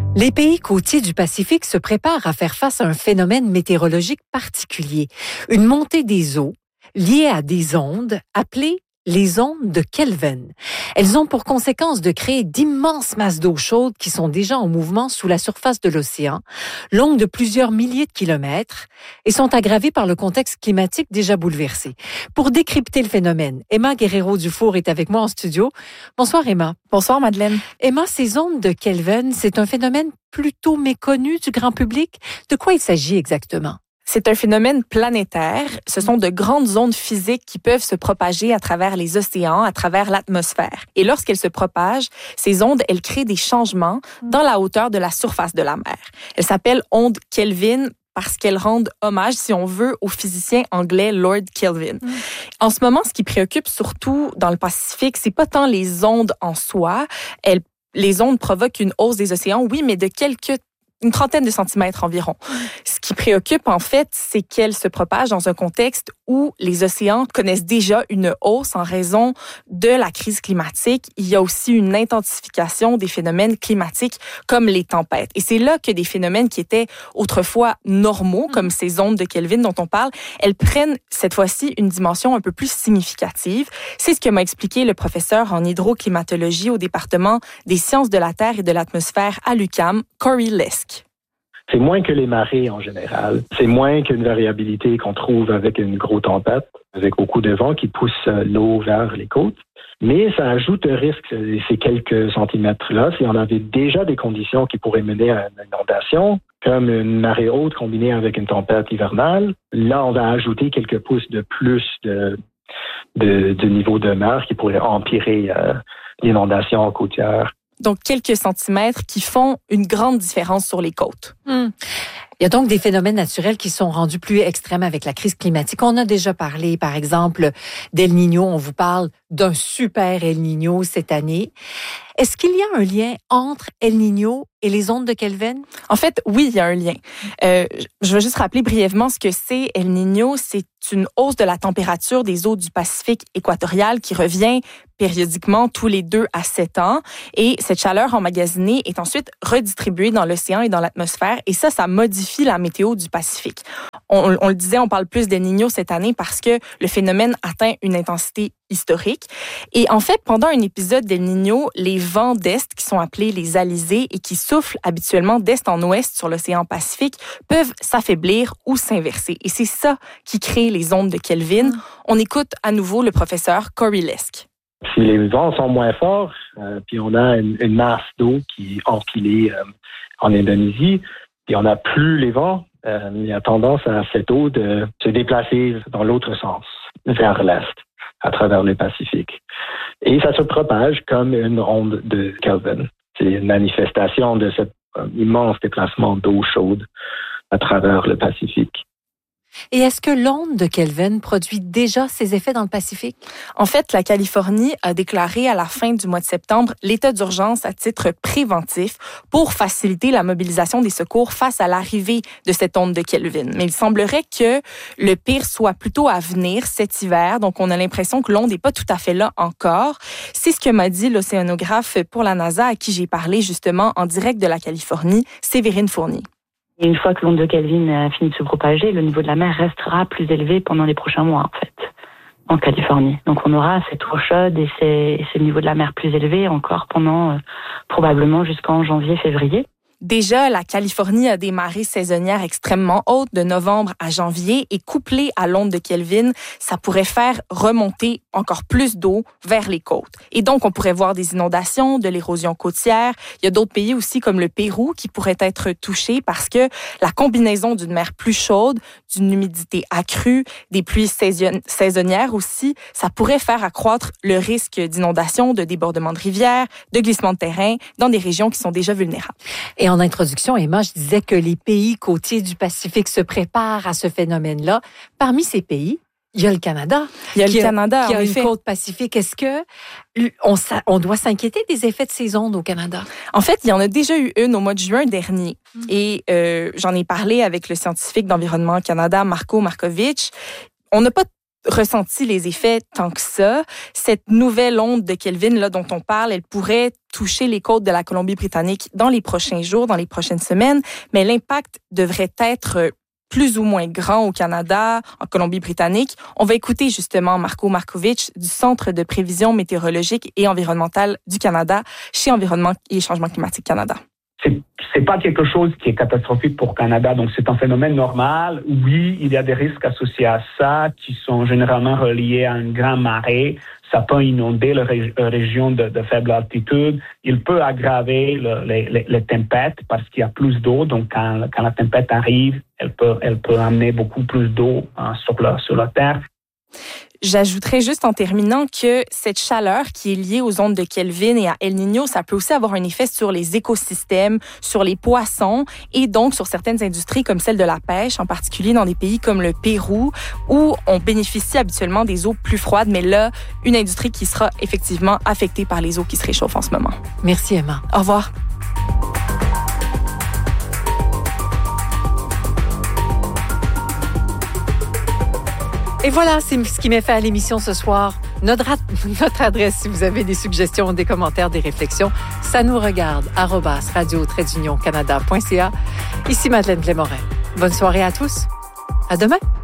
Les pays côtiers du Pacifique se préparent à faire face à un phénomène météorologique particulier, une montée des eaux liée à des ondes appelées les ondes de Kelvin. Elles ont pour conséquence de créer d'immenses masses d'eau chaude qui sont déjà en mouvement sous la surface de l'océan, longues de plusieurs milliers de kilomètres, et sont aggravées par le contexte climatique déjà bouleversé. Pour décrypter le phénomène, Emma Guerrero-Dufour est avec moi en studio. Bonsoir Emma. Bonsoir Madeleine. Emma, ces ondes de Kelvin, c'est un phénomène plutôt méconnu du grand public. De quoi il s'agit exactement? C'est un phénomène planétaire. Ce sont de grandes ondes physiques qui peuvent se propager à travers les océans, à travers l'atmosphère. Et lorsqu'elles se propagent, ces ondes, elles créent des changements dans la hauteur de la surface de la mer. Elles s'appellent ondes Kelvin parce qu'elles rendent hommage, si on veut, au physicien anglais Lord Kelvin. En ce moment, ce qui préoccupe surtout dans le Pacifique, c'est pas tant les ondes en soi. Les ondes provoquent une hausse des océans, oui, mais de une trentaine de centimètres environ. Ce qui préoccupe, en fait, c'est qu'elle se propage dans un contexte où les océans connaissent déjà une hausse en raison de la crise climatique. Il y a aussi une intensification des phénomènes climatiques comme les tempêtes. Et c'est là que des phénomènes qui étaient autrefois normaux, comme ces ondes de Kelvin dont on parle, elles prennent cette fois-ci une dimension un peu plus significative. C'est ce que m'a expliqué le professeur en hydroclimatologie au département des sciences de la Terre et de l'atmosphère à l'UQAM, Corey Lesk. C'est moins que les marées en général. C'est moins qu'une variabilité qu'on trouve avec une grosse tempête, avec beaucoup de vent qui pousse l'eau vers les côtes. Mais ça ajoute un risque, ces quelques centimètres-là, si on avait déjà des conditions qui pourraient mener à une inondation, comme une marée haute combinée avec une tempête hivernale. Là, on va ajouter quelques pouces de plus de niveau de mer qui pourrait empirer l'inondation côtière. Donc, quelques centimètres qui font une grande différence sur les côtes. Il y a donc des phénomènes naturels qui sont rendus plus extrêmes avec la crise climatique. On a déjà parlé, par exemple, d'El Niño. On vous parle d'un super El Niño cette année. Est-ce qu'il y a un lien entre El Niño et les ondes de Kelvin? En fait, oui, il y a un lien. Je vais juste rappeler brièvement ce que c'est El Niño. C'est une hausse de la température des eaux du Pacifique équatorial qui revient périodiquement tous les 2 à 7 ans. Et cette chaleur emmagasinée est ensuite redistribuée dans l'océan et dans l'atmosphère. Et ça modifie la météo du Pacifique. On le disait, on parle plus d'El Niño cette année parce que le phénomène atteint une intensité historique. Et en fait, pendant un épisode d'El Niño, les vents d'est, qui sont appelés les alizés et qui soufflent habituellement d'est en ouest sur l'océan Pacifique, peuvent s'affaiblir ou s'inverser. Et c'est ça qui crée les ondes de Kelvin. On écoute à nouveau le professeur Corey Lesk. Si les vents sont moins forts, puis on a une masse d'eau qui est empilée en Indonésie, puis on n'a plus les vents, il y a tendance à cette eau de se déplacer dans l'autre sens, vers l'est, à travers le Pacifique. Et ça se propage comme une onde de Kelvin. C'est une manifestation de cet immense déplacement d'eau chaude à travers le Pacifique. Et est-ce que l'onde de Kelvin produit déjà ses effets dans le Pacifique? En fait, la Californie a déclaré à la fin du mois de septembre l'état d'urgence à titre préventif pour faciliter la mobilisation des secours face à l'arrivée de cette onde de Kelvin. Mais il semblerait que le pire soit plutôt à venir cet hiver. Donc, on a l'impression que l'onde n'est pas tout à fait là encore. C'est ce que m'a dit l'océanographe pour la NASA à qui j'ai parlé justement en direct de la Californie, Séverine Fournier. Et une fois que l'onde de Kelvin a fini de se propager, le niveau de la mer restera plus élevé pendant les prochains mois, en fait, en Californie. Donc on aura cette eau chaude et ces niveaux de la mer plus élevés encore pendant probablement jusqu'en janvier-février. Déjà, la Californie a des marées saisonnières extrêmement hautes de novembre à janvier et couplées à l'onde de Kelvin, ça pourrait faire remonter encore plus d'eau vers les côtes. Et donc, on pourrait voir des inondations, de l'érosion côtière. Il y a d'autres pays aussi comme le Pérou qui pourraient être touchés parce que la combinaison d'une mer plus chaude, d'une humidité accrue, des pluies saisonnières aussi, ça pourrait faire accroître le risque d'inondation, de débordement de rivières, de glissement de terrain dans des régions qui sont déjà vulnérables. Et en introduction, Emma, je disais que les pays côtiers du Pacifique se préparent à ce phénomène-là. Parmi ces pays, il y a le Canada. Il y a le Canada, qui a en une effet. côte pacifique. Est-ce que on doit s'inquiéter des effets de ces ondes au Canada? En fait, il y en a déjà eu une au mois de juin dernier. Et j'en ai parlé avec le scientifique d'Environnement Canada, Marco Markovitch. On n'a pas ressenti les effets tant que ça. Cette nouvelle onde de Kelvin là, dont on parle, elle pourrait toucher les côtes de la Colombie-Britannique dans les prochains jours, dans les prochaines semaines, mais l'impact devrait être plus ou moins grand au Canada, en Colombie-Britannique. On va écouter justement Marco Markovic du Centre de prévision météorologique et environnementale du Canada chez Environnement et Changement climatique Canada. C'est pas quelque chose qui est catastrophique pour le Canada, donc c'est un phénomène normal. Oui, il y a des risques associés à ça qui sont généralement reliés à une grande marée. Ça peut inonder les régions de faible altitude. Il peut aggraver les tempêtes parce qu'il y a plus d'eau. Donc, quand la tempête arrive, elle peut amener beaucoup plus d'eau sur la terre. J'ajouterais juste en terminant que cette chaleur qui est liée aux ondes de Kelvin et à El Niño, ça peut aussi avoir un effet sur les écosystèmes, sur les poissons et donc sur certaines industries comme celle de la pêche, en particulier dans des pays comme le Pérou où on bénéficie habituellement des eaux plus froides, mais là, une industrie qui sera effectivement affectée par les eaux qui se réchauffent en ce moment. Merci Emma. Au revoir. Et voilà, c'est ce qui m'est fait à l'émission ce soir. Notre adresse, si vous avez des suggestions, des commentaires, des réflexions, ça nous regarde, @radio-canada.ca. Ici Madeleine Blais-Morin. Bonne soirée à tous. À demain.